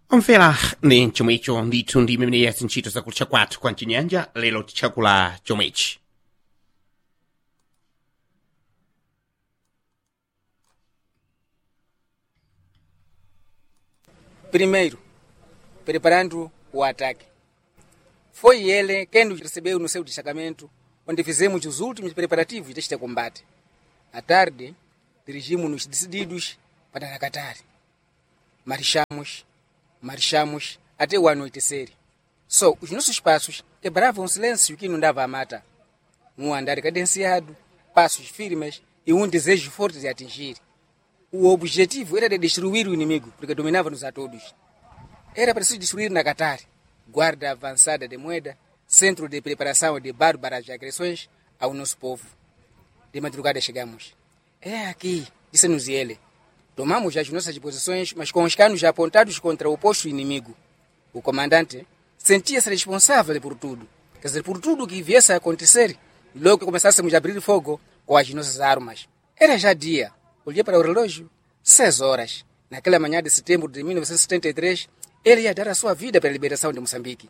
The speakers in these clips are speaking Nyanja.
Omvera ni chomwe icho ndithu ndi imene zintchito zakutcha kwathu kwa mchinyanja lero tichakula chomwechi. Primeiro, preparando o ataque. Foi ele quem nos recebeu no seu destacamento, onde fizemos os últimos preparativos deste combate. À tarde, dirigimos-nos decididos para Nakatari. Marchamos até o anoitecer. Só os nossos passos quebravam o silêncio que inundava a mata. Um andar cadenciado, passos firmes e um desejo forte de atingir. O objetivo era de destruir o inimigo, porque dominava-nos a todos. Era preciso destruir Nakatari, guarda avançada de moeda, centro de preparação de bárbaras agressões ao nosso povo. De madrugada chegamos. É aqui, disse-nos ele. Tomamos as nossas posições, mas com os canos apontados contra o posto inimigo. O comandante sentia-se responsável por tudo. Quer dizer, por tudo que viesse a acontecer, logo que começássemos a abrir fogo com as nossas armas. Era já dia. Olhei para o relógio. 6 horas. Naquela manhã de setembro de 1973, ele ia dar a sua vida para a liberação de Moçambique.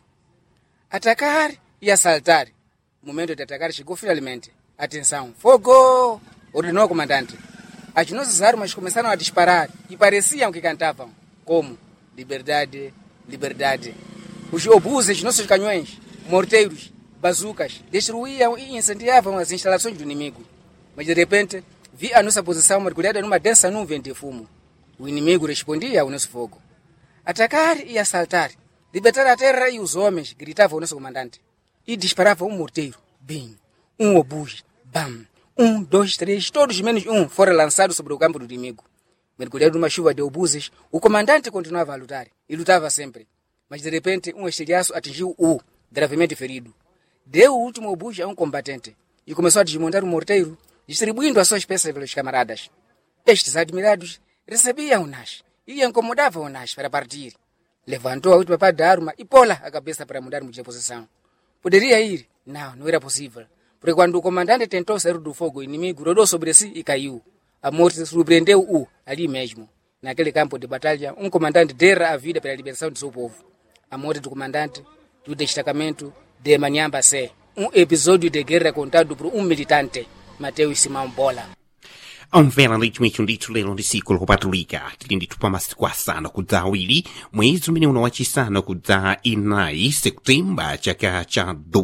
Atacar e assaltar. O momento de atacar chegou finalmente. Atenção, fogo! Ordenou o comandante. As nossas armas começaram a disparar e pareciam que cantavam. Como? Liberdade, liberdade. Os obuses, nossos canhões, morteiros, bazucas, destruíam e incendiavam as instalações do inimigo. Mas de repente, vi a nossa posição mergulhada numa densa nuvem de fumo. O inimigo respondia ao nosso fogo. Atacar e assaltar. Libertar a terra e os homens, gritava o nosso comandante. E disparava um morteiro. Bim. Um obus. Bam. 1, 2, 3, todos menos um foram lançados sobre o campo do inimigo. Mergulhado numa chuva de obuses, o comandante continuava a lutar. E lutava sempre. Mas de repente, um estilhaço atingiu o gravemente ferido. Deu o último obus a um combatente. E começou a desmontar o morteiro, distribuindo as suas peças pelos camaradas. Estes admirados recebiam-nas e incomodavam-nas para partir. Levantou a última parte da arma e pô-la a cabeça para mudarmos de posição. Poderia ir? Não era possível. Porque quando o comandante tentou sair do fogo, o inimigo rodou sobre si e caiu. A morte surpreendeu-o ali mesmo. Naquele campo de batalha, um comandante dera a vida pela liberação de seu povo. A morte do comandante do destacamento de Manyamba C. Um episódio de guerra contado por um militante, Mateus Simão Bola. Omvera ndithu ndithu lero ndi siku lokupatulika tili ndithu pa masiku asanu kudza awiri mwezi umene uno wachisanu kudza inayi septemba chaka cha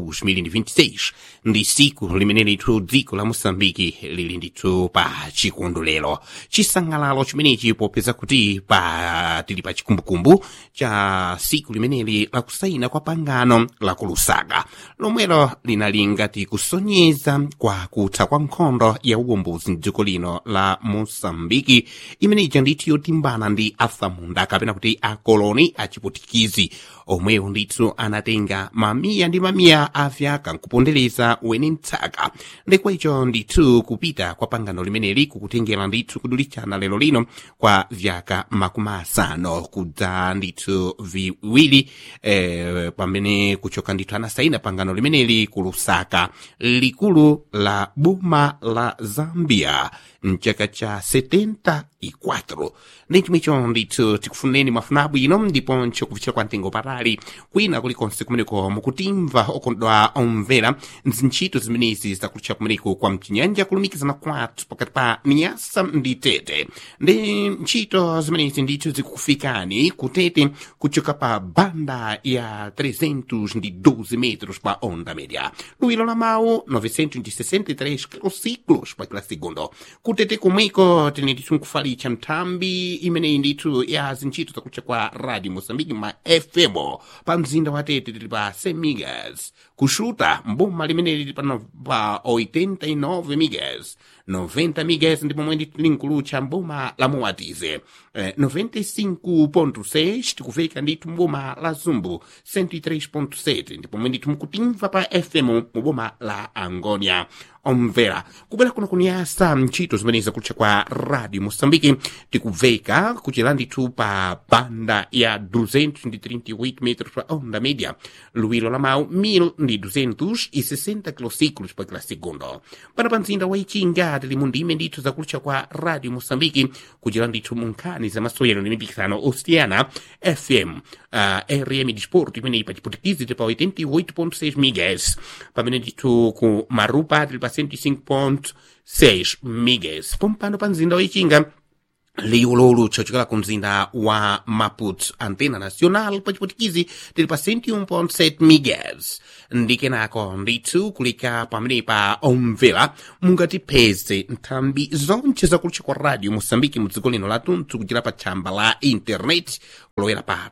2026 ndi siku limene ndithu dziko la Moçambique lili ndithu pa chikondwerero chisangalalo chimenechi popeza kuti tili pa chikumbukumbu cha siku limeneli la kusaina kwa pangano la ku Lusaka lomwelo linali ngati kusonyeza kwa kutha kwa nkhondo ya uwombozi mdziko lino la Moçambique imene ija ndithu yotimbana ndi atsamunda kapena kuti akoloni achiputikizi omwewo ndithu anatenga mamiya ndi mamiya a vyaka nkupondereza weni mtsaka ndekwa icho ndithu kupita kwa pangano limeneli kukutengera ndithu kudulichana lero lino kwa vyaka makumi asanu kudza ndithu viwiri pamene kuchoka ndithu anasaina pangano limeneli ku Lusaka likulu la boma la Zambia mchaka cha 74 ndi chomwecho ndithu tikufuneni mafuna abwino ndiponso kufichira kwa mtengo patali kwina kulikonse kumeneko mukutimva okondwa omvera ntchito zimenezi zakutcha kumeneko kwa mchinyanja kulumikizana kwathu pakati pa Niasa ndi Tete ndi ntchito zimenezi ndithu zikufikani kutete kuchoka pa banda ya 312 metros pa onda média luwiro la mawu 963 kilociclos pa kila segundo kutete kumweko tene ndithu nkufalicha mthambi imeneyi ndithu ya zintchito zakutcha kwa Radio Moçambique ma FM pa mzinda wa Tete tili pa 100 megas kushuta mboma limeneli lili pa 89 megas 90 megas ndipo mwe ndithu linkulucha mboma la Moatize 95.6 tikuveka ndithu mboma la Zumbu 103.7 ndipo mwe ndithu mukutimva pa FM mboma la Angonia omvera kubwera kuno kuniyasa ntchito zimenezi zakutcha kwa Radio Moçambique tikuveka kuchera ndithu pa banda ya 238 metros pa onda média luwiro la mawu 1260 kilociclos pa kila segundo pana pa mzinda wa Ichinga pamwepa tili mu ndime ndithu zakulucha kwa radio Mosambiki kuchira ndithu mu nkhani za masewero ndi mipikisano osiyana FM RM Disport imene pa chiputikizi tili pa 88.6 MHz pamene ndithu ku Marupa tili pa 105.6 MHz pompano pa mzinda wa Ichinga liululu chochokera ku mzinda wa Maputo antena nacional pa chiputikizi tili pa 101.7 MHz ndikenako ndithu kulika pamene pa omvera mungatipeze nthambi zonche zakulucha kwa radio Mosambiki mu dziko lino lathu kuchira pa tsamba la internet kulowera pa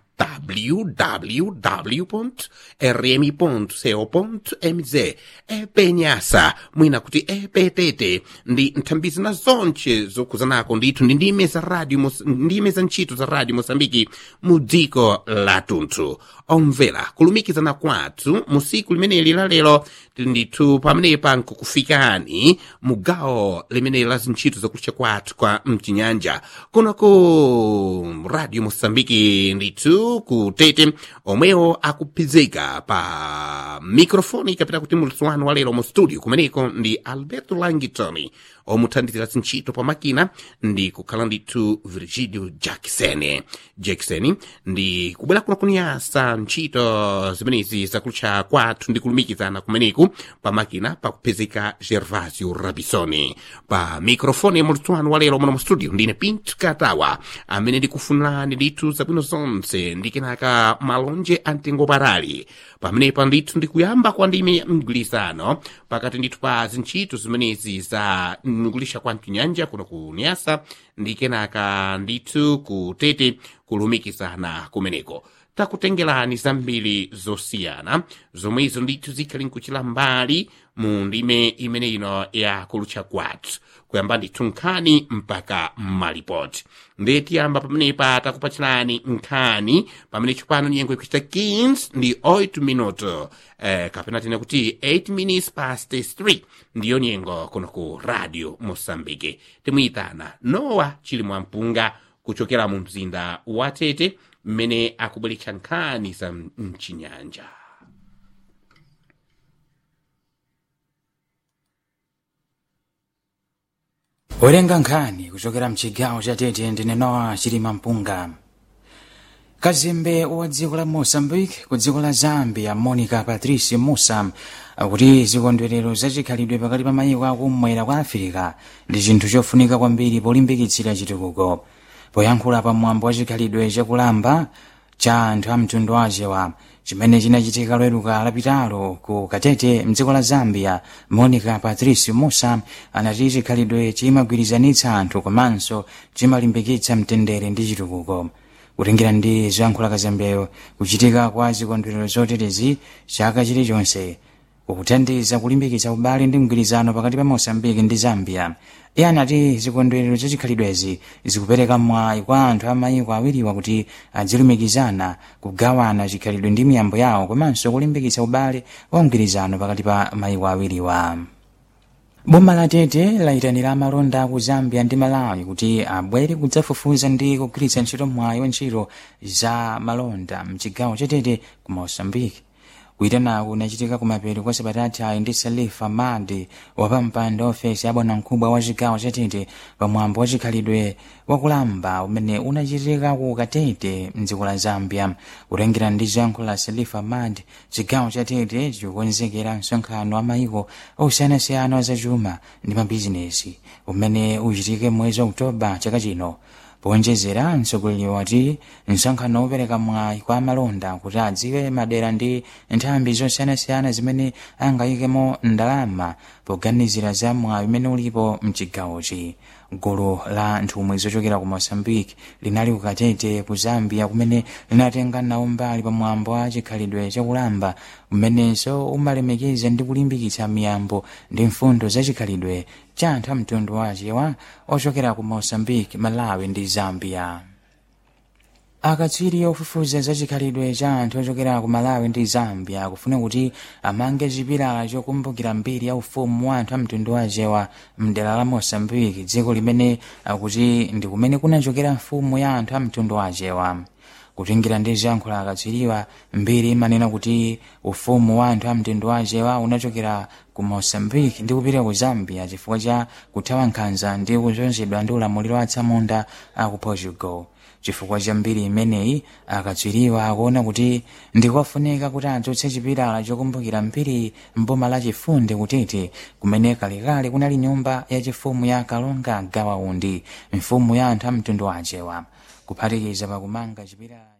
www.rmi.co.mz epenyasa mwina kuti epetete ndi nthambi zina zonche zokuzanako ndithu ndi ndime za radio ndime za ntchito za radio Mosambiki mu dziko lathu omvera kulumikizana kwathu mu siku limeneli la lero ndithu pamenepa nkukufikani mu gawo limeneli la zintchito zakulucha kwathu kwa mchinyanja kuno ku radio Mosambiki ndithu kutete omwewo akuphizika pa mikrofoni kapita kuti mulisi wanu wa lero mu studio kumeneko ndi Alberto Langitoni omuthandizira zintchito pa makina ndi kukhala ndithu Virgilio Jackson ndi kubwera kuno kuniyasa ntchito zimenezi zakulucha kwathu ndi kulumikizana kumeneku pa makina pakuphizika Gervasio Rabisoni pa mikrofoni mulisi wanu wa lero muno mu studio ndine Pinto Katawa amene ndikufunirani ndithu zabwino zonse ndikenaka malonje amtengo patali pamenepa ndithu ndikuyamba kwa ndime mgwirizano pakati ndithu pa zintchito zimenezi za mgulisha kwa mchinyanja kuno kuniyasa ndikenaka ndithu kutete kulumikizana kumeneko takutengerani zambiri zosiyana zomwezo ndithu zikhali nkuchira mbali mu ndime imene ino ya kulucha kwathu kuyamba ndithu nkhani mpaka malipoti ndetiyamba pamenepa takupachirani nkhani pamene chipano nyengo ikuchita 15 ndi 8 minuto kapena tine kuti 8 minutes past 3 ndiyo nyengo kuno ku radio Mosambike timuyitana Nowa Chilimwa Mpunga kuchokera mu mzinda wa Tete mmene akubweretsa nkhani za mchinyanja. Olenga nkhani kuchokera mchigawo cha Tete ndine Nowa Chilimwa Mpunga. Kazembe wa dziko la Mozambique ku dziko la Zambia Monica Patrice Musa akuti zikondwerero zachikhalidwe pakati pa mayiko akumwera kwa Africa ndi chinthu chofunika kwambiri polimbikitsira chitukuko. Poyankhula pa mwambo wa chikhalidwe chakulamba cha anthu a mtundu wachewa chimene chinachitika loweruka lapitalo ku Katete mdziko la Zambia, Monica Patrice Musa anati chikhalidwe chimagwirizanitsa anthu komanso chimalimbikitsa mtendere ndi chitukuko. Kutengera ndi zoyankhula Kazembeyo, kuchitika kwa zikondwerero zoterezi chaka chilichonse kukuthandiza kulimbikitsa ubale ndi mgwirizano pakati pa Mozambique ndi Zambia. Iye anati zikondwerero zachikhalidwezi zikupereka mwayi kwa anthu a mayiko awiriwa kuti adzilumikizana kugawana chikhalidwe ndi miyambo yawo komanso kulimbikitsa ubale wa mgwirizano pakati pa mayiko awiriwa. Boma la Tete layitanira amalonda ku Zambia ndi Malawi kuti abwere kudzafufuza ndi kugwiritsa ntchito mwayi wa ntchito za malonda mchigawo cha Tete ku Mozambique. Kuyitanaku kunachitika kumapeto kwa Sabata ndi Salifa Madi wapampando ofesi ya bwanamkubwa wa chigawo cha Tete pamwambo wa chikhalidwe wakulamba umene unachitika ku Katete mdziko la Zambia. Kutengera ndi zoyankhula Salifa Madi, chigawo cha Tete chikukonzekera msonkhano wa mayiko osiyanasiyana wa zachuma ndi mabizinesi umene uchitike mwezi wa Oktoba chaka chino. Powonjezera, mtsogoleri wati msonkhano upereka mwayi kwa amalonda kuti adziwe madera ndi nthambi zosiyanasiyana zimene angayikemo ndalama poganizira za mwayi umene ulipo mchigawochi. Gulu la nthumwi zochokera ku Mozambique linali ku Katete ku Zambia kumene linatenga nawo mbali pa mwambo wa chikhalidwe chakulamba umenenso umalemekeza ndi kulimbikitsa miyambo ndi mfundo za chikhalidwe cha anthu a mtundu wachewa ochokera ku Mozambique, Malawi ndi Zambia. Akatswiri ofufuza za chikhalidwe cha anthu ochokera ku Malawi ndi Zambia akufuna kuti amange chipilala chokumbukira mbiri ya ufumu wa anthu a mtundu wachewa mdera la Mozambique, dziko limene akuti ndi kumene kunachokera mfumu ya anthu a mtundu wachewa. Kutengera ndi ziyankhulo akatswiriwa, mbiri imanena kuti ufumu wa anthu a mtundu wachewa unachokera ku Mozambique ndi kupita ku Zambia chifukwa cha kuthawa nkhanza ndi kuzunzidwa ndi ulamuliro wa atsamunda a ku Portugal. Chifukwa cha mbiri imeneyi, akatswiriwa akuona kuti ndikofunika kuti adzutse chipilala chokumbukira mbiri mboma la Chifunde Kutete, kumene kalekale kunali nyumba yachifumu ya Kalonga Gawaundi, mfumu ya anthu a mtundu wachewa, kuphatikiza pakumanga chipilala